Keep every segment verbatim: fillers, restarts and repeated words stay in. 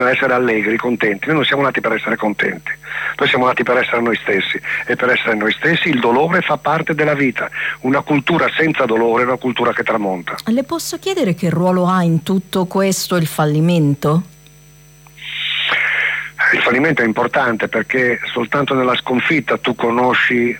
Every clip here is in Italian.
essere allegri, contenti. Noi non siamo nati per essere contenti, noi siamo nati per essere noi stessi, e per essere noi stessi il dolore fa parte della vita. Una cultura senza dolore è una cultura che tramonta. Le posso chiedere che ruolo ha in tutto questo il fallimento? Il fallimento è importante perché soltanto nella sconfitta tu conosci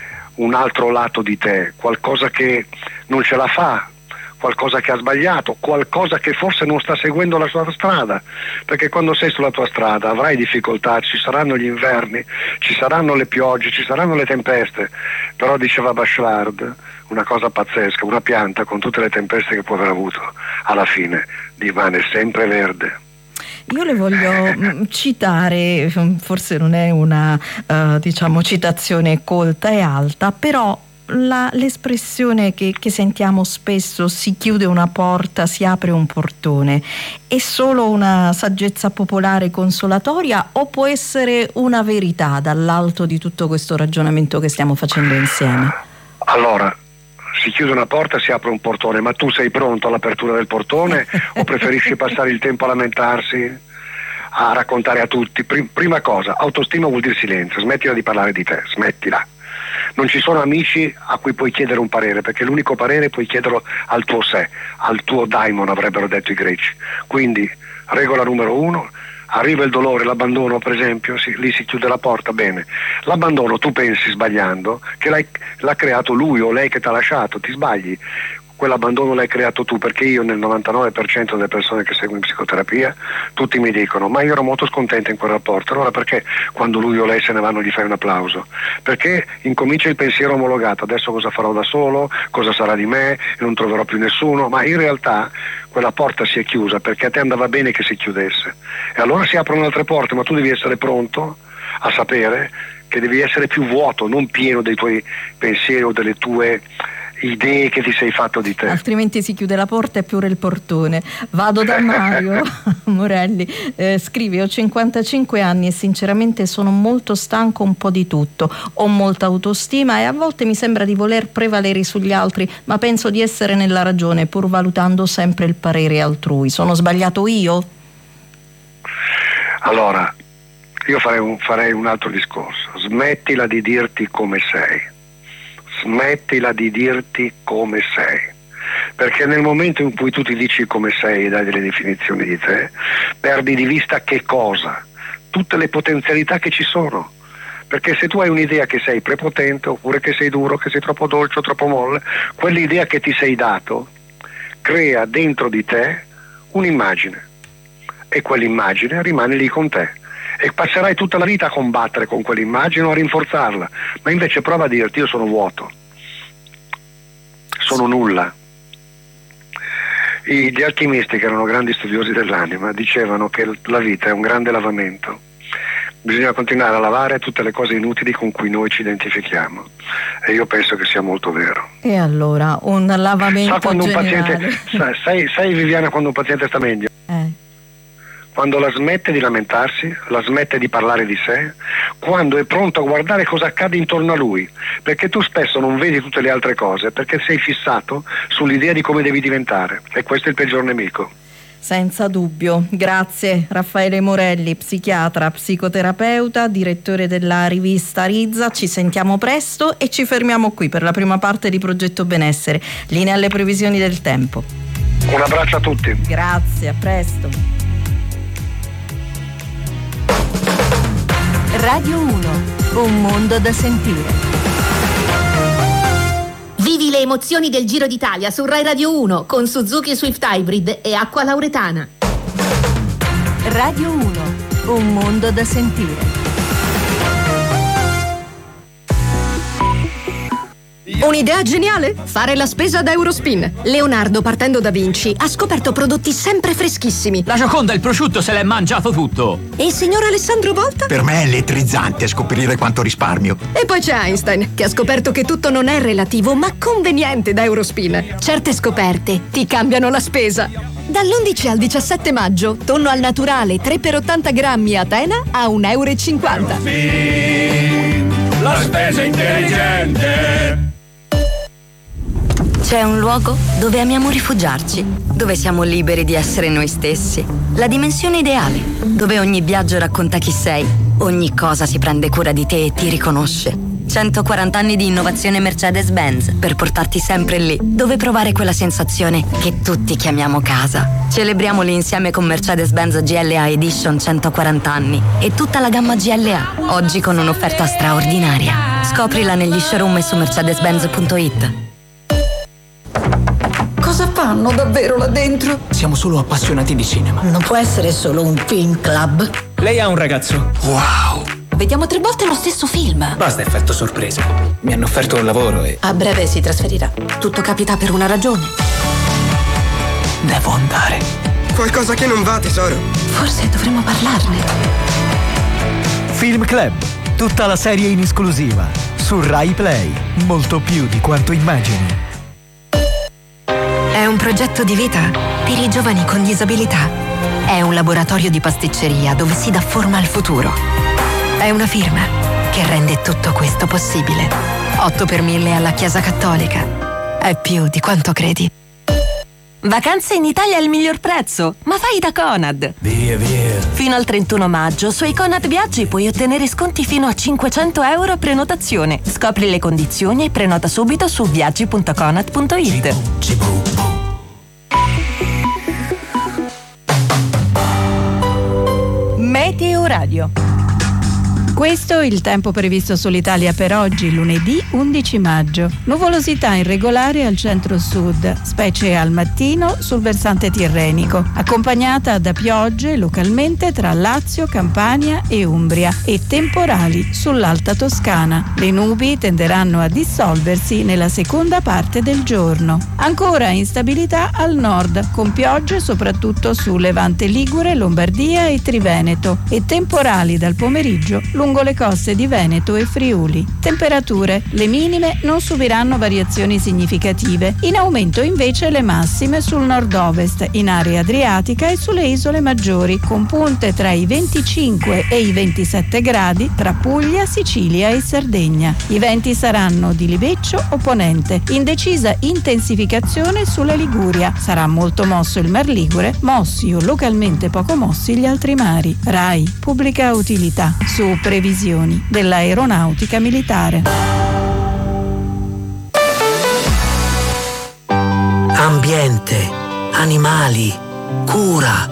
un altro lato di te, qualcosa che non ce la fa, qualcosa che ha sbagliato, qualcosa che forse non sta seguendo la sua strada, perché quando sei sulla tua strada avrai difficoltà, ci saranno gli inverni, ci saranno le piogge, ci saranno le tempeste, però diceva Bachelard una cosa pazzesca: una pianta con tutte le tempeste che può aver avuto alla fine rimane sempre verde. Io le voglio citare, forse non è una uh, diciamo citazione colta e alta, però La, l'espressione che, che sentiamo spesso, si chiude una porta, si apre un portone, è solo una saggezza popolare consolatoria o può essere una verità dall'alto di tutto questo ragionamento che stiamo facendo insieme? Allora, si chiude una porta, si apre un portone, ma tu sei pronto all'apertura del portone o preferisci passare il tempo a lamentarsi, a raccontare a tutti? Prim- prima cosa, autostima vuol dire silenzio, smettila di parlare di te, smettila. Non ci sono amici a cui puoi chiedere un parere, perché l'unico parere puoi chiederlo al tuo sé, al tuo daimon, avrebbero detto i greci. Quindi, regola numero uno, arriva il dolore, l'abbandono per esempio, si, lì si chiude la porta, bene. L'abbandono tu pensi, sbagliando, che l'hai, l'ha creato lui o lei che ti ha lasciato, ti sbagli. Quell'abbandono l'hai creato tu, perché io nel novantanove per cento delle persone che seguono in psicoterapia tutti mi dicono: ma io ero molto scontenta in quel rapporto, allora perché quando lui o lei se ne vanno gli fai un applauso? Perché incomincia il pensiero omologato: adesso cosa farò da solo, cosa sarà di me, non troverò più nessuno. Ma in realtà quella porta si è chiusa perché a te andava bene che si chiudesse, e allora si aprono altre porte, ma tu devi essere pronto a sapere che devi essere più vuoto, non pieno dei tuoi pensieri o delle tue idee che ti sei fatto di te. Altrimenti si chiude la porta e più il portone. Vado da Mario Morelli, eh, scrive: ho cinquantacinque anni e sinceramente sono molto stanco un po' di tutto, ho molta autostima e a volte mi sembra di voler prevalere sugli altri, ma penso di essere nella ragione pur valutando sempre il parere altrui. Sono sbagliato io? Allora, io farei un, farei un altro discorso: smettila di dirti come sei. Smettila di dirti come sei, perché nel momento in cui tu ti dici come sei e dai delle definizioni di te, perdi di vista che cosa? Tutte le potenzialità che ci sono. Perché se tu hai un'idea che sei prepotente, oppure che sei duro, che sei troppo dolce o troppo molle, quell'idea che ti sei dato crea dentro di te un'immagine, e quell'immagine rimane lì con te. E passerai tutta la vita a combattere con quell'immagine o a rinforzarla, ma invece prova a dirti: io sono vuoto, sono nulla. Gli alchimisti, che erano grandi studiosi dell'anima, dicevano che la vita è un grande lavamento, bisogna continuare a lavare tutte le cose inutili con cui noi ci identifichiamo, e io penso che sia molto vero. E allora un lavamento sa quando un generale. paziente, sai, sai Viviana, quando un paziente sta meglio? Eh. Quando la smette di lamentarsi, la smette di parlare di sé, quando è pronto a guardare cosa accade intorno a lui, perché tu spesso non vedi tutte le altre cose perché sei fissato sull'idea di come devi diventare, e questo è il peggior nemico. Senza dubbio. Grazie Raffaele Morelli, psichiatra, psicoterapeuta, direttore della rivista Rizza. Ci sentiamo presto e ci fermiamo qui per la prima parte di Progetto Benessere. Linea alle previsioni del tempo. Un abbraccio a tutti. Grazie, a presto. Radio uno, un mondo da sentire. Vivi le emozioni del Giro d'Italia su Rai Radio uno con Suzuki Swift Hybrid e Acqua Lauretana. Radio uno, un mondo da sentire. Un'idea geniale? Fare la spesa da Eurospin. Leonardo, partendo da Vinci, ha scoperto prodotti sempre freschissimi. La Gioconda e il prosciutto se l'è mangiato tutto. E il signor Alessandro Volta? Per me è elettrizzante scoprire quanto risparmio. E poi c'è Einstein, che ha scoperto che tutto non è relativo, ma conveniente da Eurospin. Certe scoperte ti cambiano la spesa. Dall'undici al diciassette maggio, tonno al naturale tre per ottanta grammi a Tena a un euro e cinquanta. Eurospin, la spesa intelligente. C'è un luogo dove amiamo rifugiarci, dove siamo liberi di essere noi stessi. La dimensione ideale, dove ogni viaggio racconta chi sei, ogni cosa si prende cura di te e ti riconosce. centoquaranta anni di innovazione Mercedes-Benz per portarti sempre lì, dove provare quella sensazione che tutti chiamiamo casa. Celebriamoli insieme con Mercedes-Benz G L A Edition centoquaranta anni e tutta la gamma G L A, oggi con un'offerta straordinaria. Scoprila negli showroom e su mercedes benz punto it. Cosa fanno davvero là dentro? Siamo solo appassionati di cinema. Non può essere solo un film club. Lei ha un ragazzo. Wow! Vediamo tre volte lo stesso film. Basta effetto sorpresa. Mi hanno offerto un lavoro e... A breve si trasferirà. Tutto capita per una ragione. Devo andare. Qualcosa che non va, tesoro. Forse dovremmo parlarne. Film Club. Tutta la serie in esclusiva. Su Rai Play. Molto più di quanto immagini. È un progetto di vita per i giovani con disabilità. È un laboratorio di pasticceria dove si dà forma al futuro. È una firma che rende tutto questo possibile. otto per mille alla Chiesa Cattolica. È più di quanto credi. Vacanze in Italia al miglior prezzo, ma fai da Conad. Via, via. Fino al trentuno maggio sui Conad Viaggi puoi ottenere sconti fino a cinquecento euro a prenotazione. Scopri le condizioni e prenota subito su viaggi punto conad punto it. Meteo Radio. Questo è il tempo previsto sull'Italia per oggi, lunedì undici maggio. Nuvolosità irregolare al centro-sud, specie al mattino sul versante tirrenico, accompagnata da piogge localmente tra Lazio, Campania e Umbria e temporali sull'Alta Toscana. Le nubi tenderanno a dissolversi nella seconda parte del giorno. Ancora instabilità al nord, con piogge soprattutto su Levante Ligure, Lombardia e Triveneto e temporali dal pomeriggio lungo le coste di Veneto e Friuli. Temperature: le minime non subiranno variazioni significative, in aumento invece le massime sul nord-ovest, in area adriatica e sulle isole maggiori, con punte tra i venticinque e i ventisette gradi tra Puglia, Sicilia e Sardegna. I venti saranno di libeccio o ponente, in decisa intensificazione sulla Liguria. Sarà molto mosso il Mar Ligure, mossi o localmente poco mossi gli altri mari. Rai, pubblica utilità, su previsioni dell'aeronautica militare. Ambiente, animali, cura.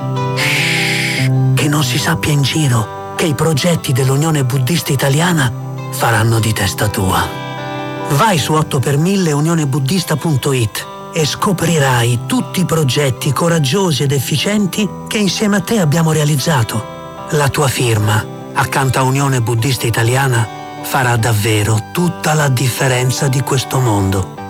Che non si sappia in giro che i progetti dell'Unione Buddista Italiana faranno di testa tua. Vai su otto per mille unione buddista punto it e scoprirai tutti i progetti coraggiosi ed efficienti che insieme a te abbiamo realizzato. La tua firma accanto a Unione Buddista Italiana farà davvero tutta la differenza di questo mondo.